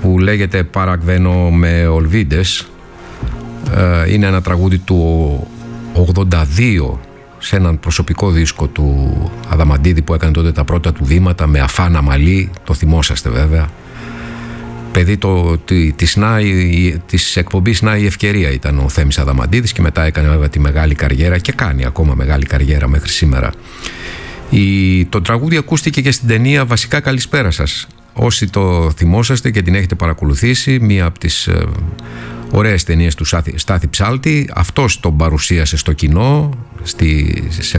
που λέγεται «Παρακβαίνω με Ολβίντες». Είναι ένα τραγούδι του 82 σε έναν προσωπικό δίσκο του Αδαμαντίδη που έκανε τότε τα πρώτα του βήματα με αφάνα μαλλί, το θυμόσαστε βέβαια. Παιδί της εκπομπής «Να η ευκαιρία» ήταν ο Θέμης Αδαμαντίδης και μετά έκανε βέβαια τη μεγάλη καριέρα και κάνει ακόμα μεγάλη καριέρα μέχρι σήμερα. Το τραγούδι ακούστηκε και στην ταινία «Βασικά καλησπέρα σας». Όσοι το θυμόσαστε και την έχετε παρακολουθήσει, μία από τις ωραίες ταινίες του Στάθη Ψάλτη, αυτός τον παρουσίασε στο κοινό σε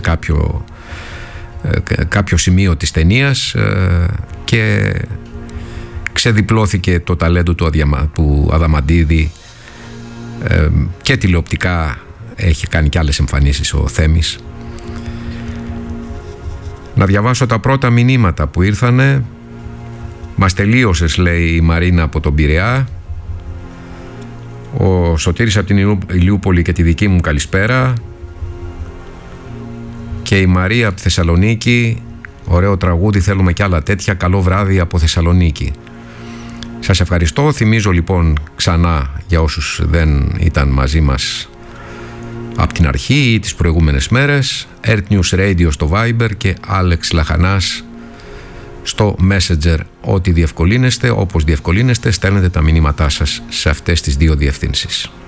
κάποιο σημείο της ταινίας και ξεδιπλώθηκε το ταλέντο του Αδαμαντίδη και τηλεοπτικά έχει κάνει και άλλες εμφανίσεις ο Θέμης. Να διαβάσω τα πρώτα μηνύματα που ήρθανε. «Μας τελείωσες», λέει η Μαρίνα από τον Πειραιά. Ο Σωτήρης από την Ηλιούπολη και τη δική μου καλησπέρα. Και η Μαρία από τη Θεσσαλονίκη, ωραίο τραγούδι, θέλουμε κι άλλα τέτοια, καλό βράδυ από Θεσσαλονίκη. Σας ευχαριστώ. Θυμίζω λοιπόν ξανά για όσους δεν ήταν μαζί μας από την αρχή ή τις προηγούμενες μέρες, Earth News Radio στο Viber και Άλεξ Λαχανάς στο Messenger. Ό,τι διευκολύνεστε, όπως διευκολύνεστε, στέλνετε τα μηνύματά σας σε αυτές τις δύο διευθύνσεις.